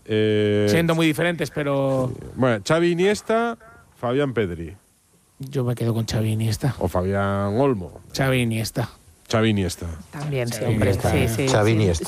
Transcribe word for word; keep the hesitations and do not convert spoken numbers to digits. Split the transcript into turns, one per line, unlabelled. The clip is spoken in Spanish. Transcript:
Eh,
Siendo muy diferentes, pero…
Bueno, Xavi Iniesta, Fabián Pedri.
Yo me quedo con Xavi Iniesta.
O Fabián Olmo.
Xavi Iniesta.
Xavi Iniesta.
También
Xavi
siempre.
Iniesta.
Sí, sí,
Xavi
sí.
Iniesta.